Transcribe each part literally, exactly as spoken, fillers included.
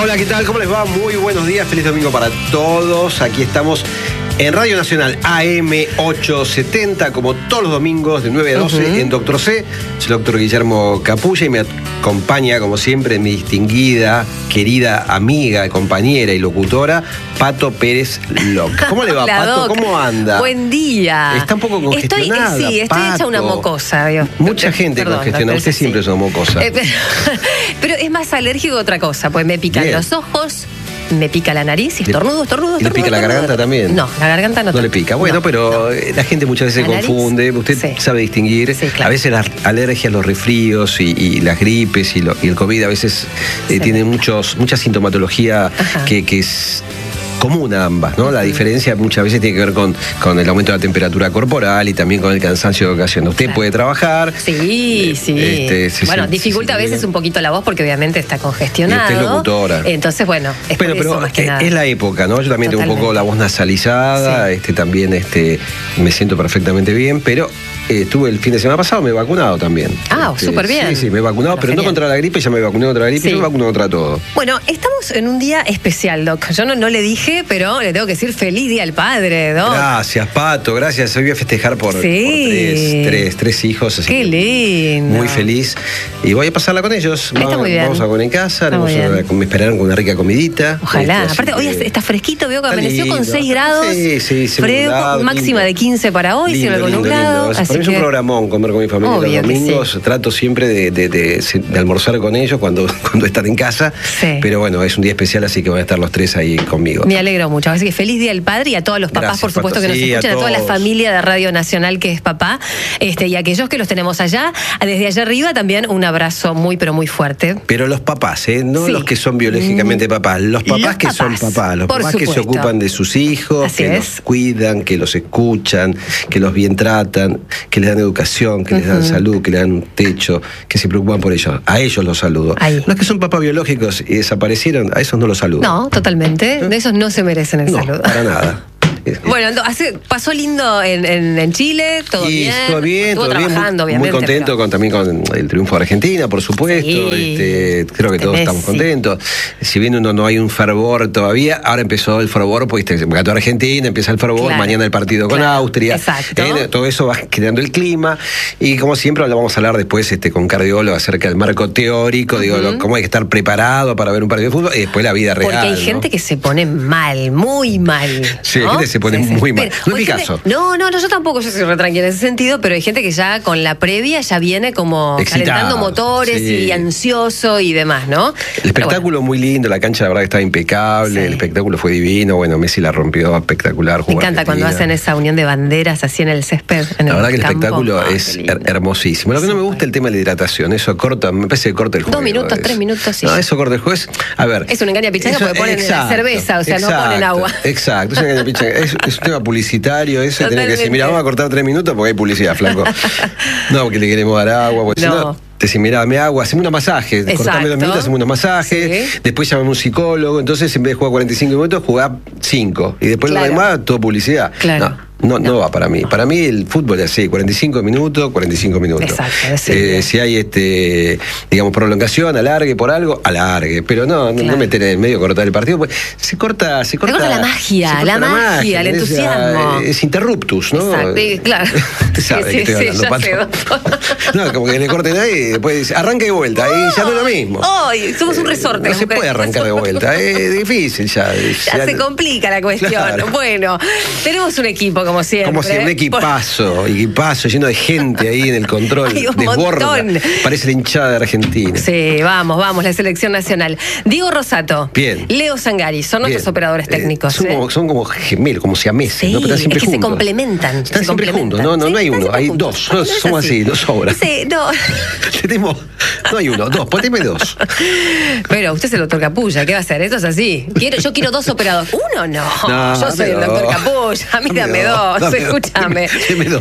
Hola, ¿qué tal? ¿Cómo les va? Muy buenos días, feliz domingo para todos. Aquí estamos en Radio Nacional A M ochocientos setenta, como todos los domingos de nueve a doce, uh-huh. en Doctor C. Soy el doctor Guillermo Capulla y me acompaña, como siempre, mi distinguida, querida amiga, compañera y locutora, Pato Pérez Locke. ¿Cómo le va, Hola, Pato? Doc. ¿Cómo anda? Buen día. Está un poco congestionada. Estoy, sí, estoy Pato. hecha una mocosa. Dios. Mucha gente Perdón, congestionada. Usted sí. siempre es una mocosa. Eh, pero, pero es más alérgico que otra cosa, pues me pican Bien. los ojos, me pica la nariz y estornudo, estornudo, ¿Y le estornudo. pica la estornudo. garganta también? No, la garganta no. No le pica. Bueno, no, pero no. la gente muchas veces ¿La nariz? confunde. Usted Sí. sabe distinguir. Sí, claro. A veces las alergias, los resfríos y, y las gripes y, lo- y el COVID a veces eh, Sí. tienen muchos, mucha sintomatología que, que es común a ambas, ¿no? La diferencia muchas veces tiene que ver con, con el aumento de la temperatura corporal y también con el cansancio que ocasiona. Usted Claro. puede trabajar. Sí, sí. Este, se bueno, siente- dificulta a se siente veces bien. un poquito la voz porque obviamente está congestionado. Y usted es locutora. Entonces, bueno, es Bueno, por eso pero más que es, nada. es la época, ¿no? Yo también tengo un poco Totalmente. la voz nasalizada, Sí. este también este me siento perfectamente bien, pero eh, estuve el fin de semana pasado, me he vacunado también. Ah, Este, súper bien. Sí, sí, me he vacunado, Bueno, pero genial. no contra la gripe, ya me vacuné contra la gripe, Sí. yo me vacuno contra todo. Bueno, estamos en un día especial, Doc. Yo no, no le dije, pero le tengo que decir feliz día al padre, Doc. Gracias, Pato, gracias. Hoy voy a festejar por, Sí. por tres, tres, tres hijos, así Qué que lindo. muy feliz. Y voy a pasarla con ellos. Está vamos, muy bien. Vamos a comer en casa, Está muy haremos una- bien. me esperaron con una rica comidita. Ojalá. Este, así Aparte, hoy que- está fresquito, veo que Está amaneció con lindo. seis grados. Sí, sí, sí, Fresco, nublado, máxima lindo. de quince para hoy, sin Lindo, algo lindo, nublado. lindo. Así Para mí es un que- programón comer con mi familia Obvio los que domingos. sí. Trato siempre de, de- de- de almorzar con ellos cuando, cuando están en casa. Sí. Pero bueno, es un día especial, así que van a estar los tres ahí conmigo. Me alegro mucho. Así que feliz día al padre y a todos los papás, Gracias, por supuesto, Pato. que nos Sí, a escuchan, a, toda la todos. familia de Radio Nacional que es papá, este, y a aquellos que los tenemos allá. Desde allá arriba también un abrazo muy, pero muy fuerte. Pero los papás, ¿eh? No Sí. los que son biológicamente papás, los papás Los que son papás, papás, los por papás que se supuesto. ocupan de sus hijos, Así que es. los cuidan, que los escuchan, que los bien tratan, que les dan educación, que les dan salud, que les dan un techo, que se preocupan por ellos. A ellos los saludo. Ahí. Los que son papás biológicos y desaparecieron, a esos no los saludo. No, totalmente. De esos no se merecen el No, saludo. para nada. Bueno, ento- hace- pasó lindo en, en- en Chile, todo Y bien. todo bien, Estuvo todo bien, trabajando, muy, obviamente. muy contento pero- con, también con el triunfo de Argentina, por supuesto. Sí, este, creo que de todos Messi. estamos contentos. Si bien uno no hay un fervor todavía, ahora empezó el fervor, pues este, ganó Argentina, empieza el fervor, Claro, mañana el partido con claro, Austria. exacto. Eh, todo eso va creando el clima. Y como siempre, lo vamos a hablar después este, con cardiólogo acerca del marco teórico, digo, lo- cómo hay que estar preparado para ver un partido de fútbol y después la vida real. Porque hay ¿no? gente que se pone mal, muy mal. Sí, hay ¿no? gente que se pone muy mal. desespera. No es O mi hay gente- caso. No, no, no, yo tampoco, yo soy re tranquila en ese sentido, pero hay gente que ya con la previa ya viene como Excitado, calentando motores sí. y ansioso y demás, ¿no? El espectáculo muy lindo, la cancha la verdad que estaba impecable, Sí. el espectáculo fue divino, bueno, Messi la rompió espectacular. Me jugó encanta cuando Argentina. hacen esa unión de banderas así en el césped. En La verdad que el campo. espectáculo Ah, es qué lindo. her- hermosísimo. Lo que no me gusta es el tema de la hidratación, eso corta, me parece que corta el juego. Dos minutos, es- tres minutos, sí. No, eso corta el juego. Es, a ver. Es un engaña pichanga eso- porque ponen la cerveza, o sea, no ponen agua. Exacto, es un engaña pichanga. Es, es un tema publicitario, eso tiene que decir, Totalmente. mira, vamos a cortar tres minutos porque hay publicidad, flaco. No, porque le queremos dar agua, porque si No. no, te decís, mira, dame agua, hacemos unos masajes, cortame dos Exacto. minutos, hacemos unos masajes, Sí. después llamamos a un psicólogo, entonces en vez de jugar cuarenta y cinco minutos, jugá cinco. Y después Claro. lo demás, todo publicidad. Claro. No. No, no va para mí. Para mí el fútbol es así, cuarenta y cinco minutos, cuarenta y cinco minutos. Exacto, es Eh, el- si hay este, digamos, prolongación, alargue por algo, alargue. Pero no, no, Claro. no meter en el medio cortar el partido, pues se corta, se corta. corta la magia, se corta la magia, el es, entusiasmo. Es interruptus, ¿no? Exacto, y claro. Usted sabe Sí, de qué sí, estoy sí, hablando, ya Pato. sé. No, como que le corten ahí y después dice, arranca de vuelta, ahí ya no es lo mismo. Hoy somos un resorte. No las se mujeres. puede arrancar de vuelta, es difícil ya. Ya se complica la cuestión. Claro. Bueno, tenemos un equipo como siempre. Como si un equipazo, equipazo lleno de gente ahí en el control, Hay un desborda. montón. Parece la hinchada de Argentina. Sí, vamos, vamos, la selección nacional. Diego Rosato. Bien. Leo Sangari, son nuestros Bien. operadores Eh, técnicos. son, ¿eh? como, son como gemelos, como siameses, Sí, ¿no? Pero están siempre es que se juntos. complementan. Están se siempre complementan. juntos, no, no, Sí, no hay están uno, siempre hay juntos. dos. No, No, no es somos así, nos sobra. Sí, no. Tenemos, no hay uno, dos, poneme dos. Pero usted es el doctor Capulla, ¿qué va a hacer? Esto es así. Quiero, yo quiero dos operados. Uno no. No, yo soy el dame doctor dos. Capulla. A mí Dame dame dos. dos, Dame escúchame. Deme dos.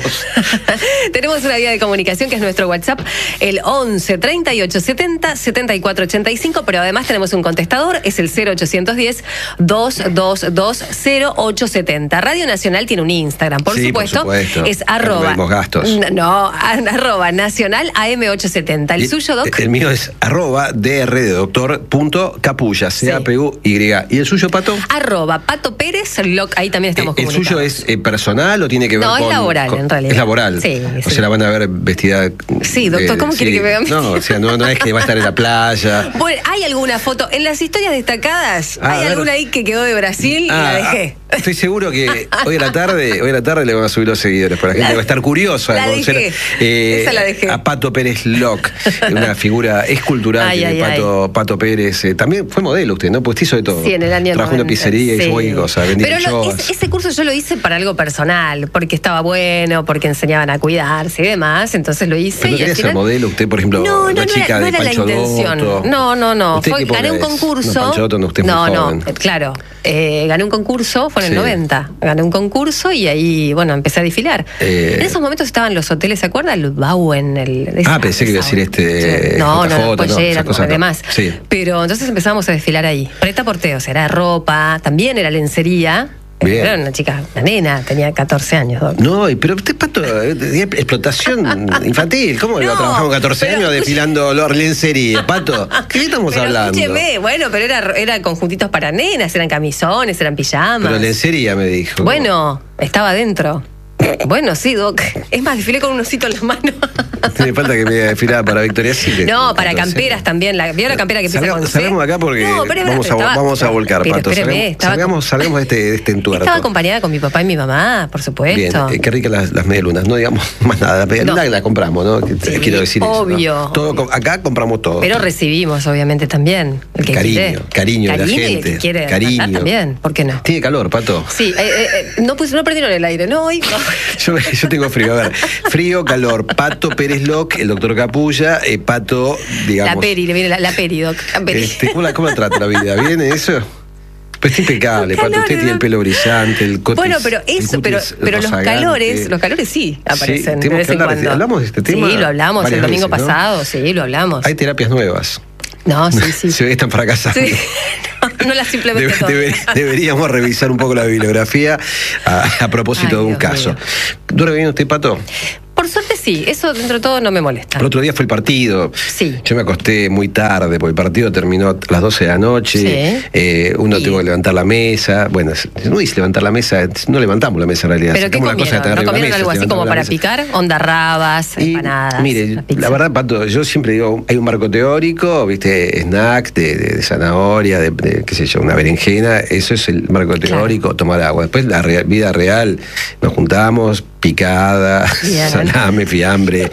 Tenemos una vía de comunicación que es nuestro WhatsApp, el once treinta y ocho setenta setenta y cuatro ochenta y cinco, pero además tenemos un contestador, es el cero ochocientos diez, doscientos veintidós, cero ocho setenta. Radio Nacional tiene un Instagram, por Sí, supuesto, por supuesto. es arroba. Tenemos gastos. No, arroba nacional A M ochocientos setenta. ¿El Y suyo, Doc? El mío es arroba dr de doctor punto capulla, C A P U Y. ¿Y el suyo, Pato? Arroba Pato Pérez, Loc, ahí también estamos Eh, ¿El comunicados. suyo es eh, personal o tiene que ver No, es con...? laboral, con- en realidad. Es laboral. Sí, O sí. sea, la van a ver vestida... Sí, doctor, ¿cómo quiere que me vean No, o sea, no, no es que va a estar en la playa. Bueno, ¿hay alguna foto? En las historias destacadas, Ah, a ¿hay ver. alguna ahí que quedó de Brasil y Ah, la dejé? Estoy seguro que hoy a la tarde, hoy a la tarde le van a subir los seguidores, porque la gente La- va a estar curiosa de la conocer dejé. eh, Esa la dejé. a Pato Pérez Loc, una figura escultural Ay, que ay, Pato, Pato Pérez. Eh, también fue modelo usted, ¿no? Pues hizo de todo. Sí, en el año Trabajó en una noventa, pizzería y sí. hizo cualquier cosa, vendía Pero lo- anchoas. ese, ese curso yo lo hice para algo personal, porque estaba bueno, porque enseñaban a cuidarse y demás, entonces lo hice. Pero no y al quería ser final- modelo usted, por ejemplo, No, no, la no chica era, no de era la Pancho intención. Dotto. No, no, no. ¿Usted Fue- qué gané un época es? concurso. No, Pancho Dotto no, usted es muy no, joven. no, claro. Eh, gané un concurso, fue en el Sí. noventa. Gané un concurso y ahí, bueno, empecé a desfilar. Eh. En esos momentos estaban los hoteles, ¿se acuerda? El Bauen, el. Ah, pensé que iba a decir este, Sí. No, J J, no, no, pollera, esas cosas no. además. Sí. Pero entonces empezamos a desfilar ahí. Preta porteos, era ropa, también era lencería. Bien. Era una chica, una nena, tenía catorce años. Doc. No, y- pero usted, Pato, eh, tenía explotación infantil. ¿Cómo iba a No, trabajar con catorce pero años escuche- desfilando la lencería? Pato, ¿qué estamos Pero hablando? escúcheme, bueno, pero era, era conjuntitos para nenas, eran camisones, eran pijamas. Pero lencería me dijo. Bueno, estaba adentro. Bueno, sí, Doc. Es más, desfilé con un osito en las manos. Tiene falta que me desfilara para Victoria Secret. No, para Entonces, camperas también. La, ¿vio la campera que empieza Salgamos, con C? salgamos acá porque No, pero es vamos, a, verdad, estaba- vamos a volcar, pero Pato. espéreme, Salgamos, estaba salgamos, salgamos de este, de este entuerto. Estaba acompañada con mi papá y mi mamá, por supuesto. Bien, eh, qué ricas las, las medialunas. No digamos más nada. La medialuna No. la compramos, ¿no? Que- Sí, Quiero decir eso, ¿no? obvio, Todo, obvio. com- acá compramos todo. Pero recibimos, obviamente, también. El que Cariño, quiere. cariño de la y el gente, que quiere cariño. matar también, ¿por qué no? Tiene calor, Pato. Sí, eh, eh, eh, no, pues, no prendieron el aire, no, hijo. Yo, yo tengo frío. A ver, frío, calor. Pato Pérez Loc, el doctor Capulla, eh, Pato, digamos. La peri, le viene la, la peri, Doc. La peri. Este, ¿cómo, la, ¿Cómo la trata la vida? ¿Bien eso? Pues está impecable, Los Pato. Usted calores, tiene el ¿no? pelo brillante, el cotis. Bueno, pero el eso, pero, cutis pero los rozagante. calores, los calores sí aparecen Sí, de vez tenemos que en hablar de- cuando. ¿hablamos de este tema? Sí, lo hablamos el Varias domingo veces, ¿no? pasado, sí, lo hablamos. Hay terapias nuevas. No, sí, sí. Se ve que están fracasando. Sí. No, no las simplemente Debe- todo. debe- deberíamos revisar un poco la bibliografía a, a propósito Ay, de un Dios caso. mío. ¿Duerme bien usted, Pato? Por suerte sí, eso dentro de todo no me molesta. El otro día fue el partido. Sí. Yo me acosté muy tarde porque el partido terminó a las doce de la noche. Sí. Eh, uno Y- tuvo que levantar la mesa. Bueno, no dice levantar la mesa, no levantamos la mesa en realidad. ¿Pero qué Sacamos la cosa de comieron? tener ¿No arriba de la comieron mesa, algo así levantamos como la para mesa. picar? Onda rabas, Y, empanadas. mire, la pizza. la verdad, Pato, yo siempre digo, hay un marco teórico, viste, snack de, de- de zanahoria, de, de, qué sé yo, una berenjena, eso es el marco teórico, tomar agua. Después la rea- vida real, nos juntamos, picada, Bien. salame, fiambre,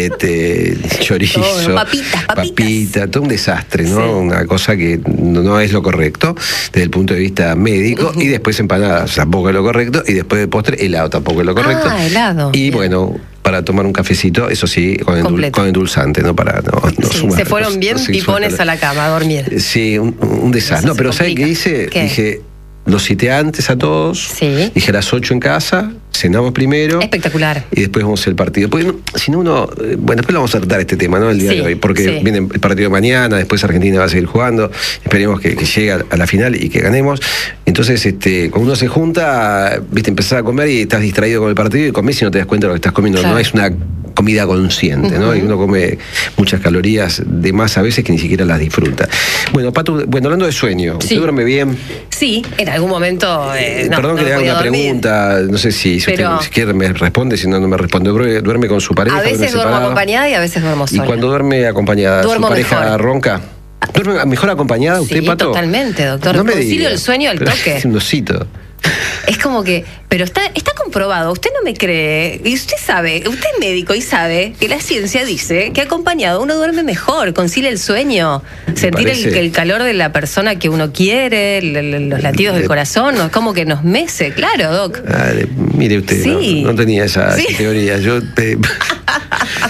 este, chorizo, Todo, papitas, papitas. papita, todo un desastre, ¿no? Sí. Una cosa que no, no es lo correcto desde el punto de vista médico, y después empanadas tampoco es lo correcto, y después de postre helado tampoco es lo correcto. Ah, helado. Y Bien. bueno, para tomar un cafecito, eso sí, con, endul- Completo. con endulzante, ¿no? Para no, no Sí, sumar- se fueron no- bien no se pipones suelta a la cama a dormir. Sí, un, un desastre. Eso No, se pero ¿sabes qué complica. hice? ¿Qué? Dije, los cité antes a todos. Sí. Dije a las ocho en casa, cenamos primero. Espectacular. Y después vamos al partido. Porque no- si no uno. eh, Bueno, después lo vamos a tratar este tema, ¿no? El día Sí, de hoy. Porque sí. viene el partido mañana, después Argentina va a seguir jugando. Esperemos que, que llegue a, a la final y que ganemos. Entonces, este, cuando uno se junta, viste, empezás a comer y estás distraído con el partido y comés y no te das cuenta de lo que estás comiendo. Claro. No es una comida consciente, ¿no? Ujú. Y uno come muchas calorías de más a veces que ni siquiera las disfruta. Bueno, Pato, bueno, hablando de sueño, ¿usted Sí. duerme bien? Sí, en algún momento. eh, Eh, no, Perdón no que le haga podía una dormir. pregunta, no sé si, si Pero- usted si quiere me responde, si no, no me responde. ¿Duerme, duerme con su pareja? A duerme veces duermo separado? acompañada y a veces duermo ¿Y sola. cuando duerme acompañada, Duermo su pareja mejor. ronca? ¿Duerme mejor acompañada usted, Sí, Pato? totalmente, doctor. No me Concilio diga. el sueño al Pero toque. Es un osito. Es como que, pero está, está comprobado, usted no me cree, y usted sabe, usted es médico y sabe que la ciencia dice que acompañado uno duerme mejor, concilia el sueño, sentir el, parece. el calor de la persona que uno quiere, el- el- los latidos del Eh, corazón, es como que nos mece, claro, Doc. Ah, de- mire usted, Sí. no, no tenía esa, Sí. esa teoría. Yo, te-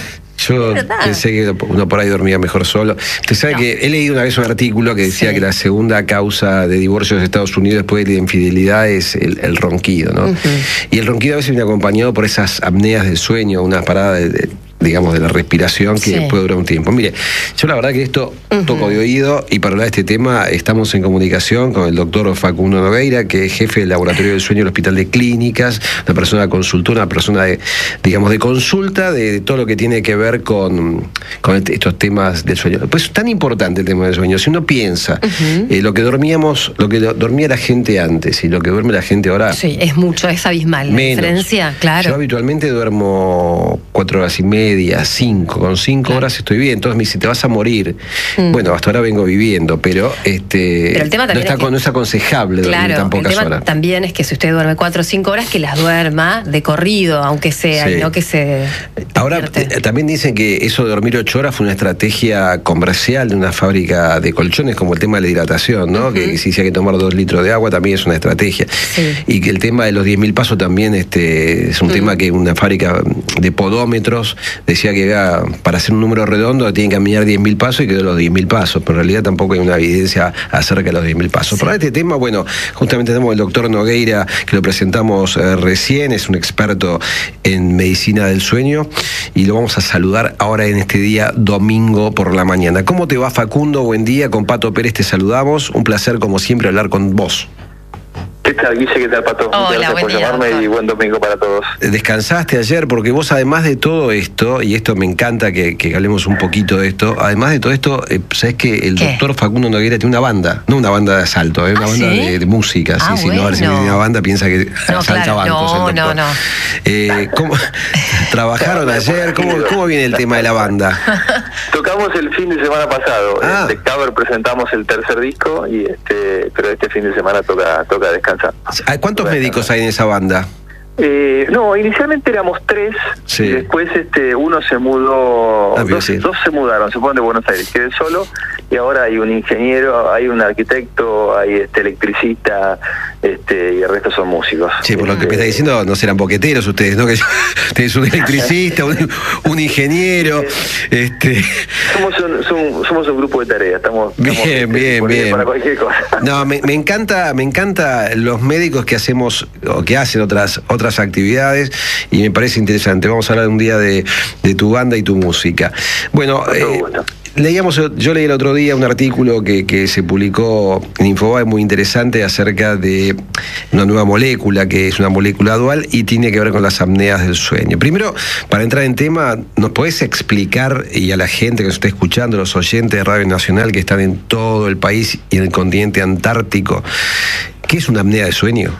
Yo pensé que uno por ahí dormía mejor solo. Usted sabe no. que he leído una vez un artículo que decía sí. que la segunda causa de divorcio de Estados Unidos después de la infidelidad es el, el ronquido, ¿no? Uh-huh. Y el ronquido a veces viene acompañado por esas apneas del sueño, unas paradas de, de digamos, de la respiración que sí. puede durar un tiempo. Mire, yo la verdad que esto uh-huh. toco de oído, y para hablar de este tema estamos en comunicación con el doctor Facundo Nogueira, que es jefe del Laboratorio del Sueño del Hospital de Clínicas, una persona consultora, una persona de, digamos, de consulta de, de todo lo que tiene que ver con, con estos temas del sueño. Pues es tan importante el tema del sueño. Si uno piensa uh-huh. eh, lo que dormíamos, lo que dormía la gente antes y lo que duerme la gente ahora. Sí, es mucho, es abismal. La diferencia, claro. Yo habitualmente duermo cuatro horas y media. Media, cinco, con cinco claro. horas estoy bien. Entonces me dice, te vas a morir. Mm. Bueno, hasta ahora vengo viviendo, pero este pero el tema no, está, es que, no es aconsejable claro, dormir tan pocas el tema horas. También es que si usted duerme cuatro o cinco horas, que las duerma de corrido, aunque sea, sí. y no que se... Ahora, eh, también dicen que eso de dormir ocho horas fue una estrategia comercial de una fábrica de colchones, como el tema de la hidratación, ¿no? Uh-huh. Que, que si hay que tomar dos litros de agua también es una estrategia. Sí. Y que el tema de los diez mil pasos también este, es un uh-huh. tema que una fábrica de podómetros decía que era, para hacer un número redondo tienen que caminar diez mil pasos, y quedó los diez mil pasos, pero en realidad tampoco hay una evidencia acerca de los diez mil pasos. Sí. Para este tema, bueno, justamente tenemos el doctor Nogueira, que lo presentamos eh, recién, es un experto en medicina del sueño, y lo vamos a saludar ahora en este día domingo por la mañana. ¿Cómo te va, Facundo? Buen día, con Pato Pérez te saludamos, un placer como siempre hablar con vos. ¿Qué tal, Guille? ¿Qué tal, Pato? Hola, Muchas gracias por día, llamarme doctor. Y buen domingo para todos. Descansaste ayer, porque vos, además de todo esto, y esto me encanta que, que hablemos un poquito de esto, además de todo esto, eh, sabés que el ¿Qué? doctor Facundo Nogueira tiene una banda, no una banda de asalto, eh, una ¿Ah, banda sí? de, de música. Ah, sí, sí, bueno. no, a ver si tiene una banda, piensa que No, asalta claro, bancos. no, el doctor. no, no. Eh, ¿cómo, ¿Trabajaron ayer? ¿Cómo, ¿Cómo viene el tema de la banda? Tocamos el fin de semana pasado. Ah. De Cover presentamos el tercer disco, y este, pero este fin de semana toca, toca descansar. ¿Cuántos toca médicos descansar. hay en esa banda? Eh, no, inicialmente éramos tres, sí. y después este, uno se mudó, ah, dos, dos se mudaron, se fueron de Buenos Aires, quedé solo, y ahora hay un ingeniero, hay un arquitecto, hay este electricista, este, y el resto son músicos. Sí, por este, lo que me está diciendo, no serán boqueteros ustedes, ¿no? Que ustedes un electricista, un, un ingeniero, este... Somos un, somos, somos un grupo de tareas, estamos... Bien, estamos, bien, este, bien. Para cualquier cosa. No, me, me encanta, me encanta los médicos que hacemos, o que hacen otras, otras actividades, y me parece interesante. Vamos a hablar un día de, de tu banda y tu música. Bueno, eh, leíamos, yo leí el otro día un artículo que, que se publicó en Infobae muy interesante acerca de una nueva molécula, que es una molécula dual y tiene que ver con las apneas del sueño. Primero, para entrar en tema, ¿nos podés explicar, y a la gente que nos está escuchando, los oyentes de Radio Nacional que están en todo el país y en el continente antártico, qué es una apnea de sueño?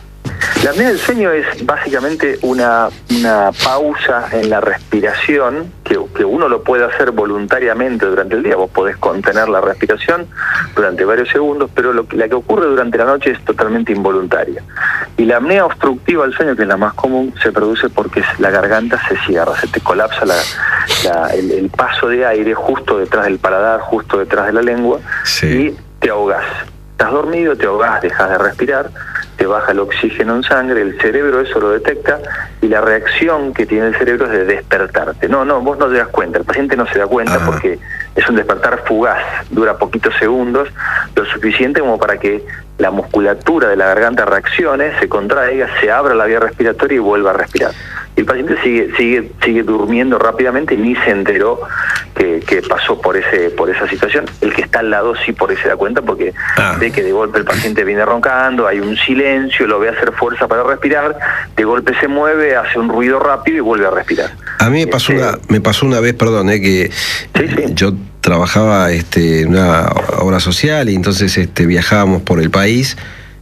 La apnea del sueño es básicamente una, una pausa en la respiración que, que uno lo puede hacer voluntariamente durante el día. Vos podés contener la respiración durante varios segundos, pero lo, la que ocurre durante la noche es totalmente involuntaria. Y la apnea obstructiva del sueño, que es la más común, se produce porque la garganta se cierra, se te colapsa la, la, el, el paso de aire justo detrás del paladar, justo detrás de la lengua, sí. y te ahogás. Estás dormido, te ahogás, dejas de respirar, te baja el oxígeno en sangre, el cerebro eso lo detecta, y la reacción que tiene el cerebro es de despertarte. No, no, vos no te das cuenta, el paciente no se da cuenta. Ajá. Porque es un despertar fugaz, dura poquitos segundos, lo suficiente como para que la musculatura de la garganta reaccione, se contraiga, se abra la vía respiratoria y vuelva a respirar. Y el paciente sigue sigue sigue durmiendo rápidamente, ni se enteró que, que pasó por ese por esa situación. El que está al lado sí por ahí se da cuenta, porque ah. ve que de golpe el paciente viene roncando, hay un silencio, lo ve hacer fuerza para respirar, de golpe se mueve, hace un ruido rápido y vuelve a respirar. A mí me pasó este, una me pasó una vez, perdón, eh, que sí, sí. yo trabajaba este, en una obra social, y entonces este, viajábamos por el país,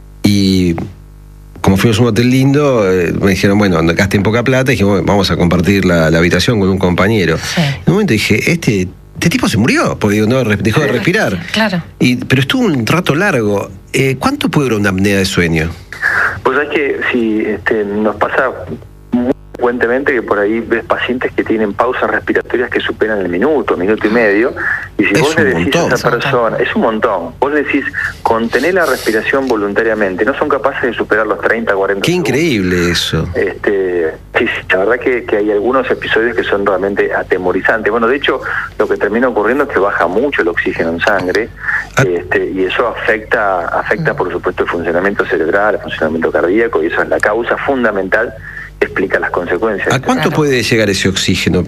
y como fuimos a un hotel lindo, eh, me dijeron, bueno, gasten poca plata, y dije, bueno, vamos a compartir la, la habitación con un compañero. Sí. En un momento dije, este, este tipo se murió, porque no dejó de respirar. Claro. Y, pero estuvo un rato largo. Eh, ¿Cuánto puede durar una apnea de sueño? Pues es que si este, nos pasa frecuentemente que por ahí ves pacientes que tienen pausas respiratorias que superan el minuto, minuto y medio, y si es vos le decís montón. a esa persona, es un montón, vos le decís, contener la respiración voluntariamente, no son capaces de superar los treinta, cuarenta Qué segundos. increíble eso. Este, sí, sí, la verdad que, que hay algunos episodios que son realmente atemorizantes. Bueno, de hecho, lo que termina ocurriendo es que baja mucho el oxígeno en sangre, Ah. este, y eso afecta, afecta por supuesto el funcionamiento cerebral, el funcionamiento cardíaco, y eso es la causa fundamental que explica las consecuencias. ¿A cuánto puede llegar ese oxígeno?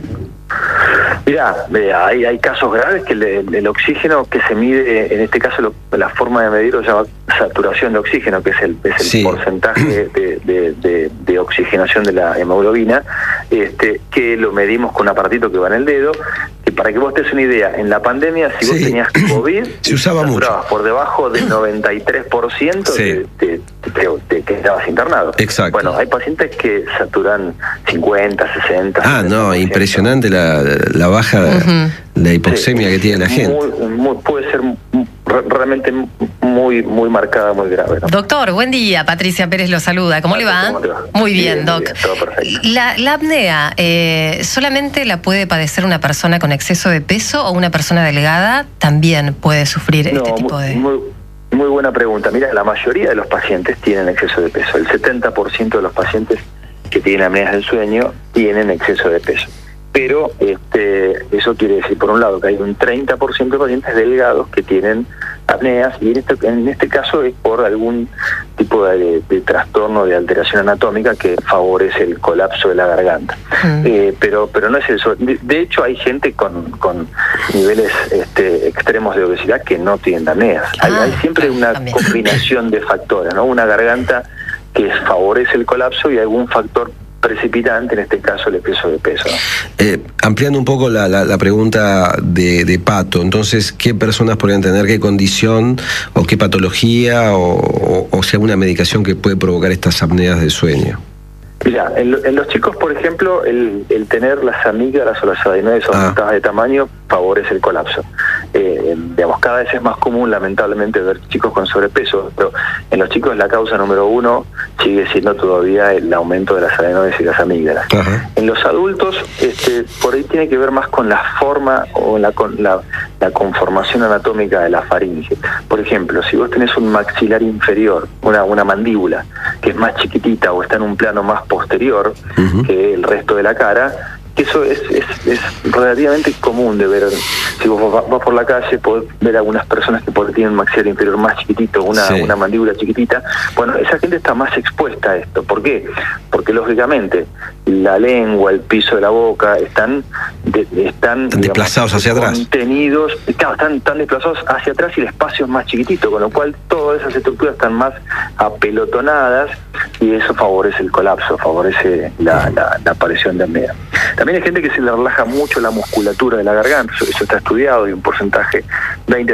Mirá, eh, hay, hay casos graves que el, el oxígeno que se mide, en este caso lo, la forma de medirlo se llama saturación de oxígeno, que es el, es el Sí. porcentaje de, de, de, de oxigenación de la hemoglobina, este, que lo medimos con un aparatito que va en el dedo, que para que vos te des una idea, en la pandemia si vos Sí. tenías COVID, Se usaba saturabas mucho. por debajo del noventa y tres por ciento, Sí. te, te, te, te quedabas internado. Exacto. Bueno, hay pacientes que saturan cincuenta, sesenta. Ah, no, setenta por ciento. impresionante la, la baja, Ujú. la hipoxemia Sí, que tiene la gente. muy- muy- puede ser re- realmente muy muy marcada, muy grave, ¿no? Doctor, buen día. Patricia Pérez lo saluda. ¿Cómo le va? ¿Cómo te va? Muy bien, Bien, Doc. bien, todo perfecto. La, la apnea, eh, ¿solamente la puede padecer una persona con exceso de peso o una persona delgada también puede sufrir No, este tipo muy, de...? muy, muy buena pregunta. Mira, la mayoría de los pacientes tienen exceso de peso. El setenta por ciento de los pacientes que tienen apneas del sueño tienen exceso de peso. Pero este, eso quiere decir, por un lado, que hay un treinta por ciento de pacientes delgados que tienen apneas, y en este, en este caso es por algún tipo de, de trastorno de alteración anatómica que favorece el colapso de la garganta. Mm. Eh, pero pero no es eso. De, de hecho, hay gente con, con niveles este, extremos de obesidad que no tienen apneas. Hay, Ah, hay siempre claro, una también. combinación de factores, ¿no? Una garganta que favorece el colapso y algún factor precipitante, en este caso el exceso de peso. Eh, ampliando un poco la, la, la pregunta de, de Pato, entonces, ¿qué personas podrían tener qué condición o qué patología o, o, o sea una medicación que puede provocar estas apneas del sueño? Mira, en, lo- en los chicos, por ejemplo, el, el tener las amígdalas o las adenoides Ah. aumentadas de tamaño favorece el colapso. Eh, digamos, cada vez es más común, lamentablemente, ver chicos con sobrepeso, pero en los chicos la causa número uno sigue siendo todavía el aumento de las adenoides y las amígdalas. Ajá. En los adultos, este, por ahí tiene que ver más con la forma o la, con la, la conformación anatómica de la faringe. Por ejemplo, si vos tenés un maxilar inferior, una, una mandíbula, que es más chiquitita o está en un plano más posterior Ujú. que el resto de la cara, que eso es, es, es relativamente común de ver. Si vos vas vas por la calle, podés ver algunas personas que por ahí tienen un maxilar inferior más chiquitito, una, Sí. una mandíbula chiquitita. Bueno, esa gente está más expuesta a esto. ¿Por qué? Porque lógicamente la lengua, el piso de la boca están de- están Están desplazados hacia atrás. contenidos, claro, están, están desplazados hacia atrás y el espacio es más chiquitito, con lo cual todas esas estructuras están más apelotonadas y eso favorece el colapso, favorece la, la, la aparición de apnea. También hay gente que se le relaja mucho la musculatura de la garganta, eso, eso está estudiado y un porcentaje veinte